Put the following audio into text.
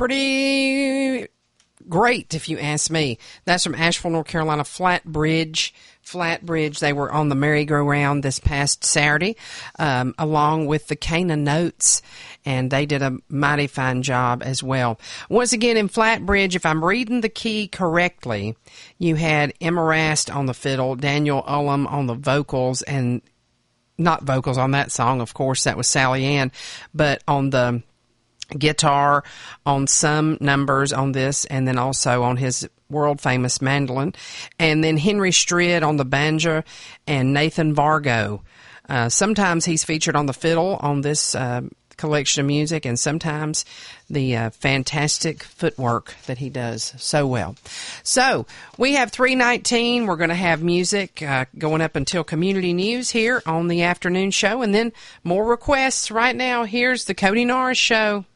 pretty great, if you ask me. That's from Asheville, North Carolina, Flatbridge. They were on the merry-go-round this past Saturday, along with the Cana Notes, and they did a mighty fine job as well. Once again, in Flatbridge, if I'm reading the key correctly, you had Emma Rast on the fiddle, Daniel Ullum on the vocals, and not vocals on that song, of course, that was Sally Ann, but on the guitar, on some numbers on this, and then also on his world-famous mandolin, and then Henry Stridd on the banjo, and Nathan Vargo. Sometimes he's featured on the fiddle on this collection of music, and sometimes the fantastic footwork that he does so well. So we have 3:19. We're going to have music going up until community news here on the afternoon show, and then more requests. Right now, here's the Cody Norris Show.